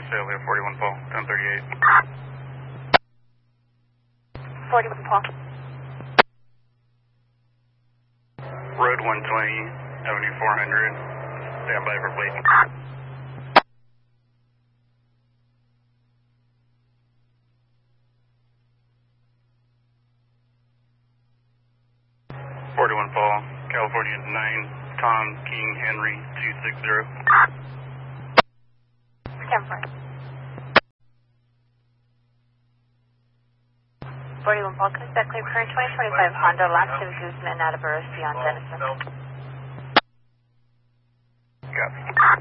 Salio 41 Paul, 1038. 41 Paul. Road 120, Avenue 400. Stand by for plate. 41 Paul, California 9, Tom King Henry 260. Stand for it. 41 Paul, comes back clear current 2025 Honda, last services in and out of Burris beyond Denison.